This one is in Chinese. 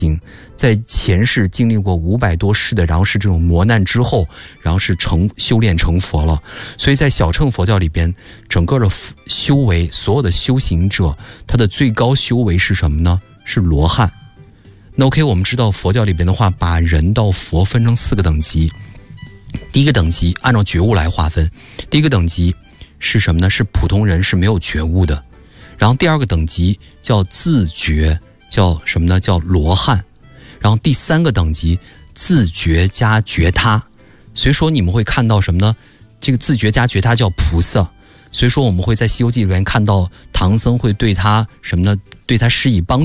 在前世经历过500多世的，然后是这种磨难之后，然后是修炼成佛了。所以在小乘佛教里边，整个的修为，所有的修行者，他的最高修为是什么呢？是罗汉。那 OK， 我们知道佛教里边的话，把人到佛分成4个等级。第一个等级按照觉悟来划分，第一个等级是什么呢？是普通人，是没有觉悟的。然后第2个等级叫自觉，叫什么呢？叫罗汉。然后第3个等级自觉加觉他。所以说你们会看到什么呢？这个自觉加觉他叫菩萨。所以说我们会在《西游记》里面看到唐僧会对他什么呢？对他施以帮助。